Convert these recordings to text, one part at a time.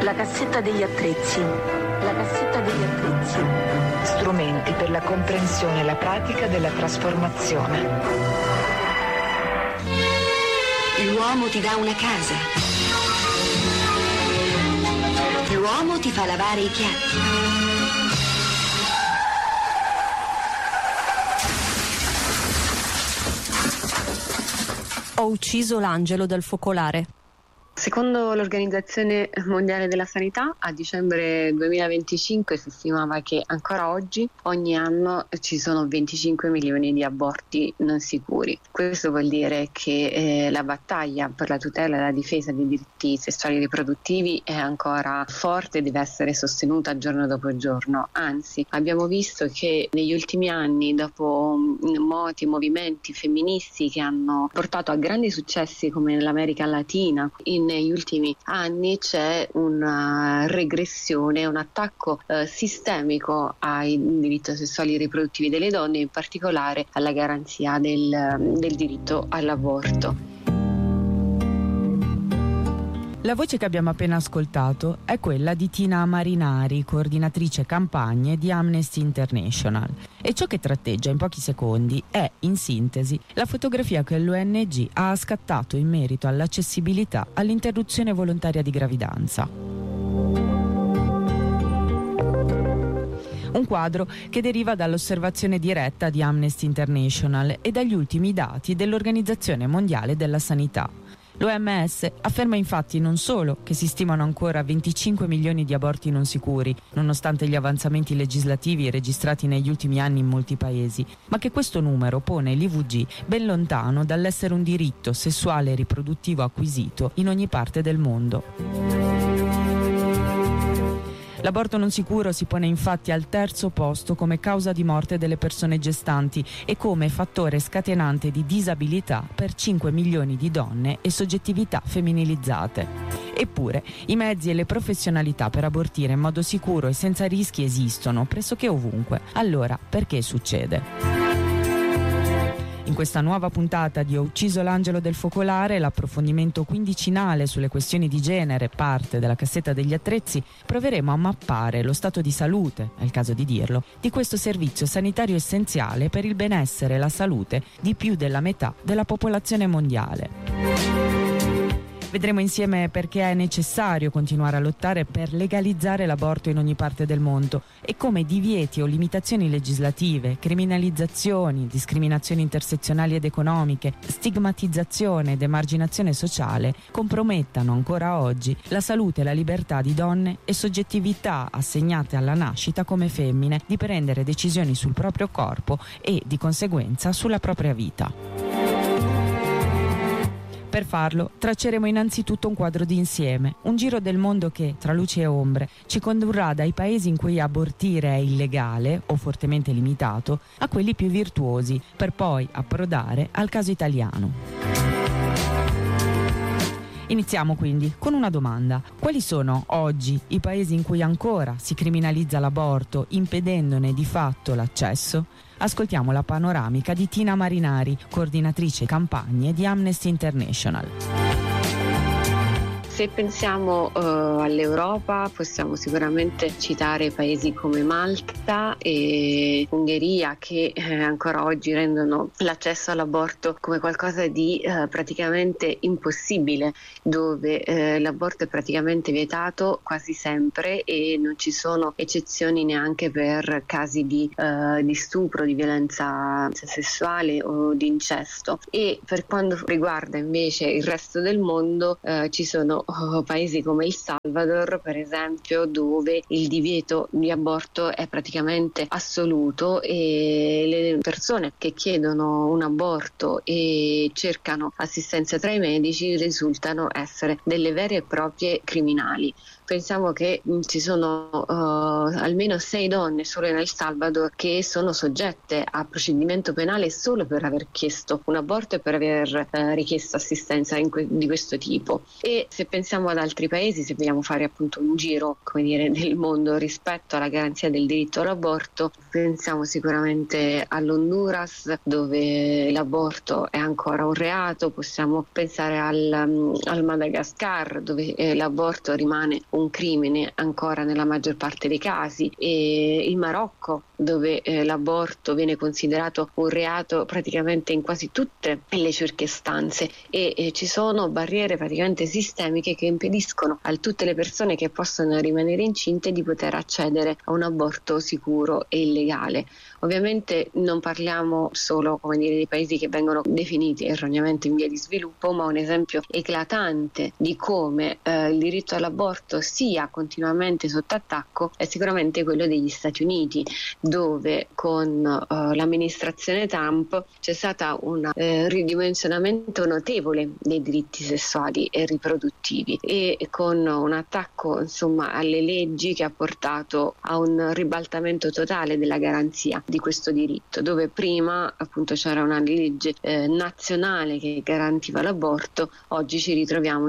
La cassetta degli attrezzi. La cassetta degli attrezzi. Strumenti per la comprensione e la pratica della trasformazione. L'uomo ti dà una casa. L'uomo ti fa lavare i piatti. Ho ucciso l'angelo del focolare. Secondo l'Organizzazione Mondiale della Sanità, a dicembre 2025 si stimava che ancora oggi, ogni anno, ci sono 25 milioni di aborti non sicuri. Questo vuol dire che la battaglia per la tutela e la difesa dei diritti sessuali e riproduttivi è ancora forte e deve essere sostenuta giorno dopo giorno. Anzi, abbiamo visto che negli ultimi anni, dopo moti movimenti femministi che hanno portato a grandi successi come nell'America Latina, negli ultimi anni c'è una regressione, un attacco sistemico ai diritti sessuali e riproduttivi delle donne, in particolare alla garanzia del diritto all'aborto. La voce che abbiamo appena ascoltato è quella di Tina Marinari, coordinatrice campagne di Amnesty International. E ciò che tratteggia in pochi secondi è, in sintesi, la fotografia che l'ONG ha scattato in merito all'accessibilità all'interruzione volontaria di gravidanza. Un quadro che deriva dall'osservazione diretta di Amnesty International e dagli ultimi dati dell'Organizzazione Mondiale della Sanità. L'OMS afferma infatti non solo che si stimano ancora 25 milioni di aborti non sicuri, nonostante gli avanzamenti legislativi registrati negli ultimi anni in molti paesi, ma che questo numero pone l'IVG ben lontano dall'essere un diritto sessuale e riproduttivo acquisito in ogni parte del mondo. L'aborto non sicuro si pone infatti al terzo posto come causa di morte delle persone gestanti e come fattore scatenante di disabilità per 5 milioni di donne e soggettività femminilizzate. Eppure i mezzi e le professionalità per abortire in modo sicuro e senza rischi esistono pressoché ovunque. Allora perché succede? In questa nuova puntata di Ho ucciso l'angelo del focolare, l'approfondimento quindicinale sulle questioni di genere, parte della cassetta degli attrezzi, proveremo a mappare lo stato di salute, è il caso di dirlo, di questo servizio sanitario essenziale per il benessere e la salute di più della metà della popolazione mondiale. Vedremo insieme perché è necessario continuare a lottare per legalizzare l'aborto in ogni parte del mondo e come divieti o limitazioni legislative, criminalizzazioni, discriminazioni intersezionali ed economiche, stigmatizzazione ed emarginazione sociale compromettano ancora oggi la salute e la libertà di donne e soggettività assegnate alla nascita come femmine di prendere decisioni sul proprio corpo e di conseguenza sulla propria vita. Per farlo tracceremo innanzitutto un quadro d'insieme, un giro del mondo che, tra luci e ombre, ci condurrà dai paesi in cui abortire è illegale o fortemente limitato a quelli più virtuosi, per poi approdare al caso italiano. Iniziamo quindi con una domanda. Quali sono oggi i paesi in cui ancora si criminalizza l'aborto, impedendone di fatto l'accesso? Ascoltiamo la panoramica di Tina Marinari, coordinatrice campagne di Amnesty International. Se pensiamo all'Europa, possiamo sicuramente citare paesi come Malta e Ungheria che ancora oggi rendono l'accesso all'aborto come qualcosa di praticamente impossibile, dove l'aborto è praticamente vietato quasi sempre e non ci sono eccezioni neanche per casi di stupro, di violenza sessuale o di incesto. E per quanto riguarda invece il resto del mondo ci sono paesi come il Salvador, per esempio, dove il divieto di aborto è praticamente assoluto e le persone che chiedono un aborto e cercano assistenza tra i medici risultano essere delle vere e proprie criminali. Pensiamo che ci sono almeno 6 donne solo nel Salvador che sono soggette a procedimento penale solo per aver chiesto un aborto e per aver richiesto assistenza di questo tipo. E se pensiamo ad altri paesi, se vogliamo fare appunto un giro, del mondo rispetto alla garanzia del diritto all'aborto, pensiamo sicuramente all'Honduras, dove l'aborto è ancora un reato, possiamo pensare al Madagascar, dove l'aborto rimane un crimine ancora nella maggior parte dei casi, e il Marocco, dove l'aborto viene considerato un reato praticamente in quasi tutte le circostanze, e ci sono barriere praticamente sistemiche che impediscono a tutte le persone che possono rimanere incinte di poter accedere a un aborto sicuro e illegale. Ovviamente non parliamo solo dei paesi che vengono definiti erroneamente in via di sviluppo, ma un esempio eclatante di come il diritto all'aborto sia continuamente sotto attacco è sicuramente quello degli Stati Uniti, dove con l'amministrazione Trump c'è stata un ridimensionamento notevole dei diritti sessuali e riproduttivi, e con un attacco alle leggi che ha portato a un ribaltamento totale della garanzia di questo diritto, dove prima appunto c'era una legge nazionale che garantiva l'aborto. Oggi ci ritroviamo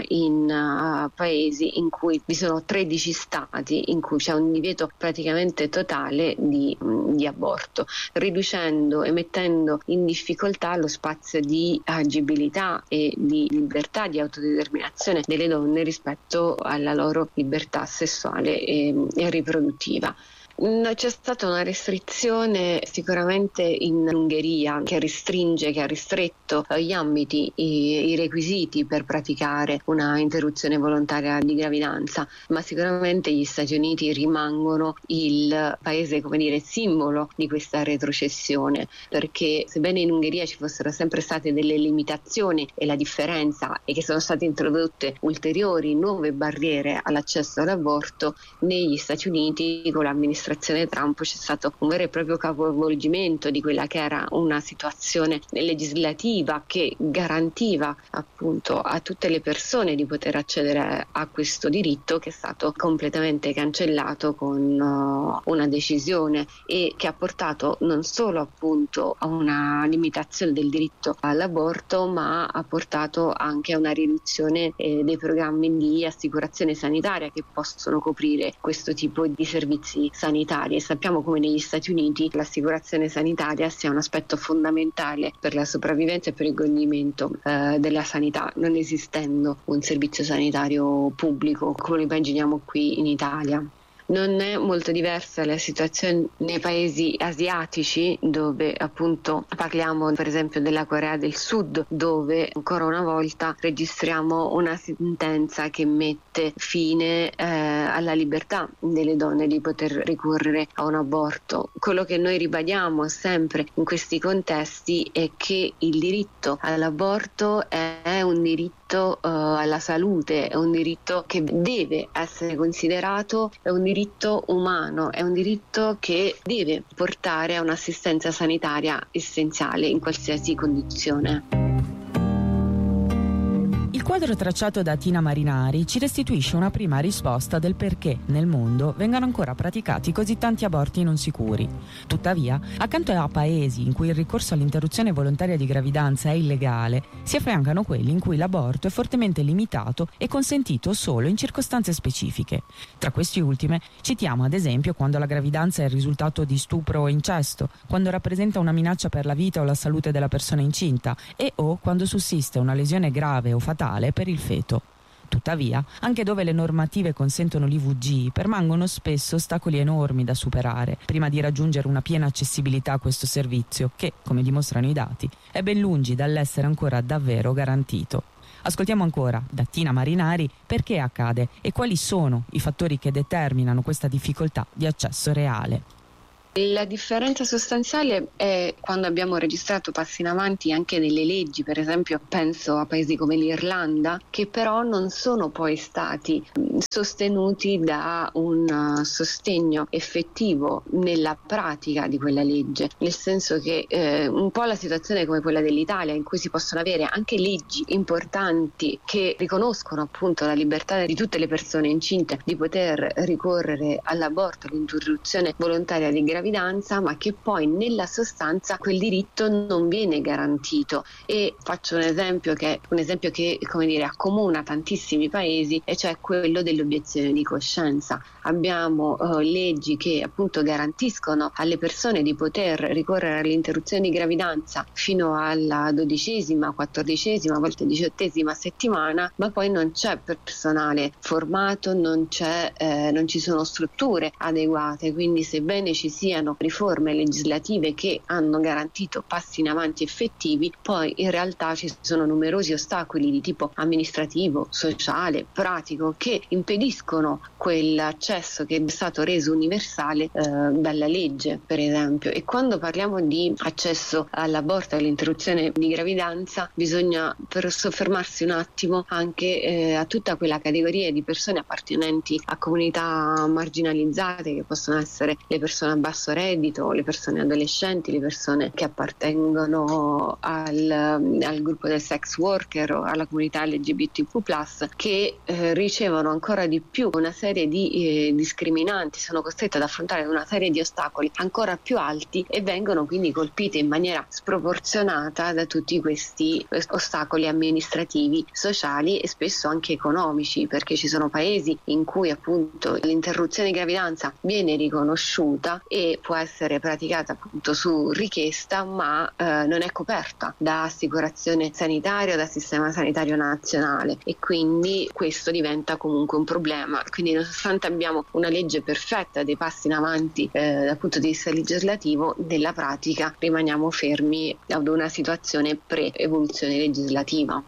in paesi in cui vi sono 13 stati in cui c'è un divieto praticamente totale di aborto, riducendo e mettendo in difficoltà lo spazio di agibilità e di libertà di autodeterminazione delle donne rispetto alla loro libertà sessuale e riproduttiva. C'è stata una restrizione sicuramente in Ungheria che ha ristretto gli ambiti, i requisiti per praticare una interruzione volontaria di gravidanza, ma sicuramente gli Stati Uniti rimangono il paese simbolo di questa retrocessione, perché sebbene in Ungheria ci fossero sempre state delle limitazioni e la differenza è che sono state introdotte ulteriori nuove barriere all'accesso all'aborto, negli Stati Uniti con l'amministrazione Trump c'è stato un vero e proprio capovolgimento di quella che era una situazione legislativa che garantiva appunto a tutte le persone di poter accedere a questo diritto, che è stato completamente cancellato con una decisione, e che ha portato non solo appunto a una limitazione del diritto all'aborto, ma ha portato anche a una riduzione dei programmi di assicurazione sanitaria che possono coprire questo tipo di servizi sanitari. E sappiamo come negli Stati Uniti l'assicurazione sanitaria sia un aspetto fondamentale per la sopravvivenza e per il godimento della sanità, non esistendo un servizio sanitario pubblico come lo immaginiamo qui in Italia. Non è molto diversa la situazione nei paesi asiatici, dove appunto parliamo per esempio della Corea del Sud, dove ancora una volta registriamo una sentenza che mette fine alla libertà delle donne di poter ricorrere a un aborto. Quello che noi ribadiamo sempre in questi contesti è che il diritto all'aborto è un diritto alla salute, è un diritto che deve essere considerato, è un diritto umano, è un diritto che deve portare a un'assistenza sanitaria essenziale in qualsiasi condizione. Il quadro tracciato da Tina Marinari ci restituisce una prima risposta del perché nel mondo vengano ancora praticati così tanti aborti non sicuri. Tuttavia, accanto a paesi in cui il ricorso all'interruzione volontaria di gravidanza è illegale, si affiancano quelli in cui l'aborto è fortemente limitato e consentito solo in circostanze specifiche. Tra questi ultime citiamo ad esempio quando la gravidanza è il risultato di stupro o incesto, quando rappresenta una minaccia per la vita o la salute della persona incinta e o quando sussiste una lesione grave o fatale per il feto. Tuttavia, anche dove le normative consentono l'IVG, permangono spesso ostacoli enormi da superare prima di raggiungere una piena accessibilità a questo servizio che, come dimostrano i dati, è ben lungi dall'essere ancora davvero garantito. Ascoltiamo ancora da Tina Marinari perché accade e quali sono i fattori che determinano questa difficoltà di accesso reale. La differenza sostanziale è quando abbiamo registrato passi in avanti anche nelle leggi, per esempio penso a paesi come l'Irlanda, che però non sono poi stati sostenuti da un sostegno effettivo nella pratica di quella legge, nel senso che un po' la situazione è come quella dell'Italia, in cui si possono avere anche leggi importanti che riconoscono appunto la libertà di tutte le persone incinte di poter ricorrere all'aborto, all'interruzione volontaria di gravidanza, gravidanza, ma che poi nella sostanza quel diritto non viene garantito. E faccio un esempio che come dire accomuna tantissimi paesi, e cioè quello dell'obiezione di coscienza. Abbiamo leggi che appunto garantiscono alle persone di poter ricorrere all'interruzione di gravidanza fino alla 12ª, 14ª, a volte 18ª settimana, ma poi non c'è personale formato, non ci sono strutture adeguate. Quindi sebbene ci siano riforme legislative che hanno garantito passi in avanti effettivi, poi in realtà ci sono numerosi ostacoli di tipo amministrativo, sociale, pratico, che impediscono quell'accesso che è stato reso universale dalla legge, per esempio. E quando parliamo di accesso all'aborto e all'interruzione di gravidanza, bisogna soffermarsi un attimo anche a tutta quella categoria di persone appartenenti a comunità marginalizzate, che possono essere le persone a basso reddito, le persone adolescenti, le persone che appartengono al gruppo del sex worker o alla comunità LGBTQ+, che ricevono ancora di più una serie di discriminanti, sono costrette ad affrontare una serie di ostacoli ancora più alti e vengono quindi colpite in maniera sproporzionata da tutti questi ostacoli amministrativi, sociali e spesso anche economici, perché ci sono paesi in cui appunto l'interruzione di gravidanza viene riconosciuta e può essere praticata appunto su richiesta, ma non è coperta da assicurazione sanitaria o da sistema sanitario nazionale, e quindi questo diventa comunque un problema. Quindi nonostante abbiamo una legge perfetta, dei passi in avanti dal punto di vista legislativo, nella pratica rimaniamo fermi ad una situazione pre-evoluzione legislativa.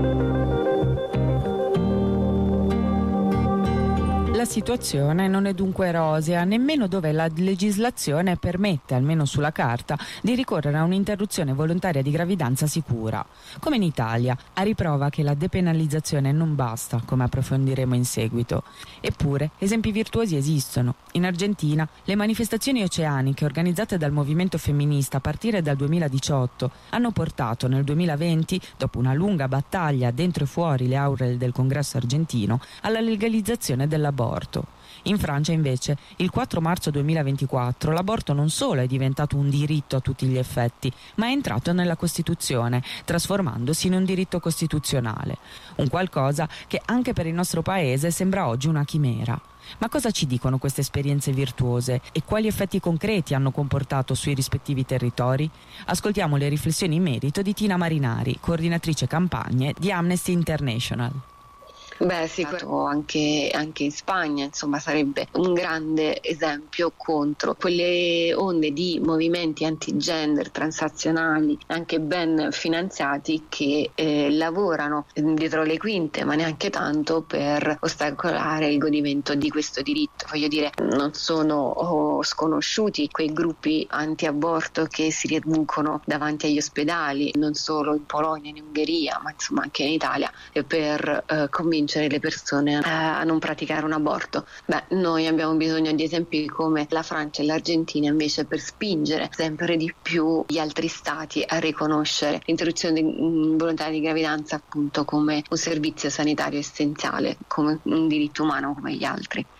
La situazione non è dunque rosea, nemmeno dove la legislazione permette, almeno sulla carta, di ricorrere a un'interruzione volontaria di gravidanza sicura. Come in Italia, a riprova che la depenalizzazione non basta, come approfondiremo in seguito. Eppure, esempi virtuosi esistono. In Argentina, le manifestazioni oceaniche organizzate dal movimento femminista a partire dal 2018 hanno portato nel 2020, dopo una lunga battaglia dentro e fuori le aule del Congresso argentino, alla legalizzazione dell'aborto. In Francia invece il 4 marzo 2024 l'aborto non solo è diventato un diritto a tutti gli effetti, ma è entrato nella Costituzione, trasformandosi in un diritto costituzionale, un qualcosa che anche per il nostro paese sembra oggi una chimera. Ma cosa ci dicono queste esperienze virtuose e quali effetti concreti hanno comportato sui rispettivi territori? Ascoltiamo le riflessioni in merito di Tina Marinari, coordinatrice campagne di Amnesty International. Anche in Spagna, insomma, sarebbe un grande esempio contro quelle onde di movimenti anti-gender transazionali, anche ben finanziati, che lavorano dietro le quinte, ma neanche tanto, per ostacolare il godimento di questo diritto. Voglio dire, non sono sconosciuti quei gruppi anti-aborto che si riducono davanti agli ospedali, non solo in Polonia, in Ungheria, ma insomma anche in Italia, per convincere le persone a non praticare un aborto. Noi abbiamo bisogno di esempi come la Francia e l'Argentina, invece, per spingere sempre di più gli altri stati a riconoscere l'interruzione volontaria di gravidanza appunto come un servizio sanitario essenziale, come un diritto umano come gli altri.